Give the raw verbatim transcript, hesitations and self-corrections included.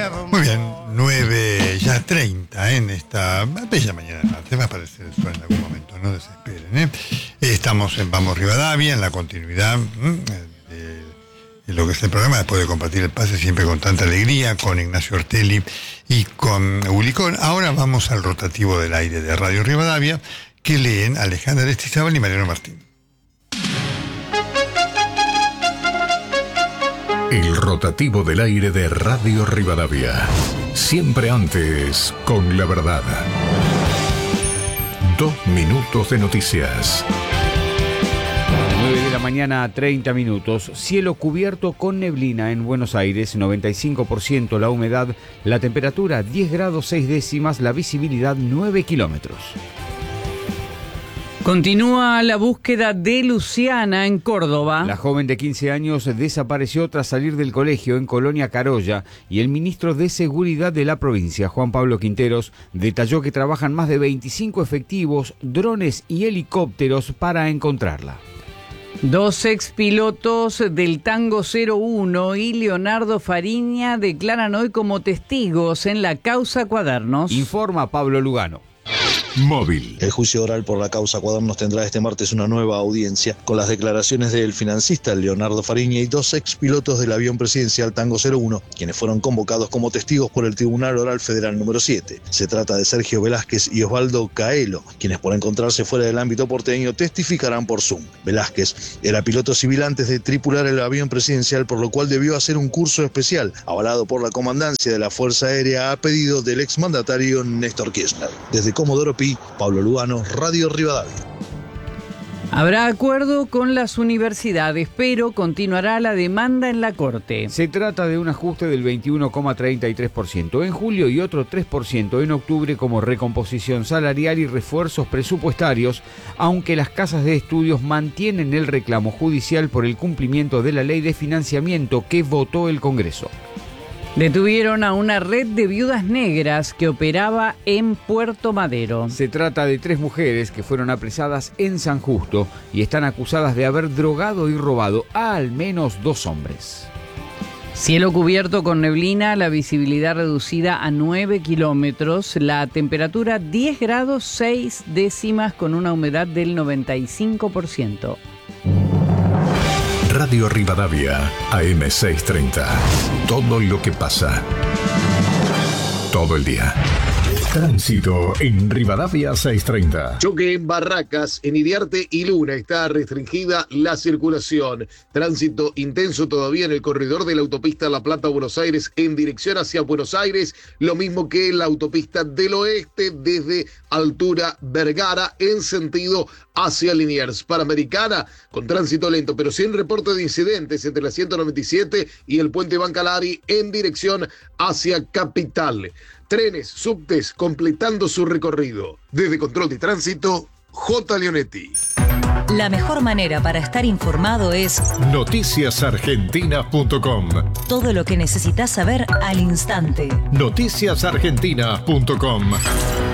Muy bien, nueve ya treinta en esta bella mañana. Te va a aparecer el sol en algún momento, no desesperen. ¿eh? Estamos en Vamos Rivadavia, en la continuidad de, de lo que es el programa, después de compartir el pase siempre con tanta alegría, con Ignacio Ortelli y con Ulicón. Ahora vamos al rotativo del aire de Radio Rivadavia, que leen Alejandra Aristizábal y Mariano Martín. El rotativo del aire de Radio Rivadavia. Siempre antes, con la verdad. Dos minutos de noticias. nueve de la mañana, treinta minutos. Cielo cubierto con neblina en Buenos Aires, noventa y cinco por ciento la humedad, la temperatura diez grados seis décimas, la visibilidad nueve kilómetros. Continúa la búsqueda de Luciana en Córdoba. La joven de quince años desapareció tras salir del colegio en Colonia Carolla y el ministro de Seguridad de la provincia, Juan Pablo Quinteros, detalló que trabajan más de veinticinco efectivos, drones y helicópteros para encontrarla. Dos expilotos del Tango cero uno y Leonardo Fariña declaran hoy como testigos en la causa Cuadernos. Informa Pablo Lugano. Móvil. El juicio oral por la causa Cuadernos tendrá este martes una nueva audiencia con las declaraciones del financista Leonardo Fariña y dos expilotos del avión presidencial Tango cero uno, quienes fueron convocados como testigos por el Tribunal Oral Federal número siete. Se trata de Sergio Velázquez y Osvaldo Caelo, quienes por encontrarse fuera del ámbito porteño testificarán por Zoom. Velázquez era piloto civil antes de tripular el avión presidencial, por lo cual debió hacer un curso especial, avalado por la comandancia de la Fuerza Aérea a pedido del exmandatario Néstor Kirchner. Desde Comodoro Pi, Pablo Lugano, Radio Rivadavia. Habrá acuerdo con las universidades, pero continuará la demanda en la Corte. Se trata de un ajuste del veintiuno coma treinta y tres por ciento en julio y otro tres por ciento en octubre como recomposición salarial y refuerzos presupuestarios, aunque las casas de estudios mantienen el reclamo judicial por el cumplimiento de la ley de financiamiento que votó el Congreso. Detuvieron a una red de viudas negras que operaba en Puerto Madero. Se trata de tres mujeres que fueron apresadas en San Justo y están acusadas de haber drogado y robado a al menos dos hombres. Cielo cubierto con neblina, la visibilidad reducida a nueve kilómetros, la temperatura diez grados seis décimas con una humedad del noventa y cinco por ciento. Radio Rivadavia, A M seiscientos treinta. Todo lo que pasa. Todo el día. Tránsito en Rivadavia seiscientos treinta. Choque en Barracas, en Iriarte y Luna. Está restringida la circulación. Tránsito intenso todavía en el corredor de la autopista La Plata-Buenos Aires en dirección hacia Buenos Aires. Lo mismo que en la autopista del Oeste desde Altura Vergara en sentido hacia Liniers. Panamericana con tránsito lento, pero sin reporte de incidentes entre la ciento noventa y siete y el puente Bancalari en dirección hacia Capital. Trenes, subtes completando su recorrido. Desde Control de Tránsito, J. Leonetti. La mejor manera para estar informado es noticias argentinas punto com. Todo lo que necesitas saber al instante. noticias argentinas punto com.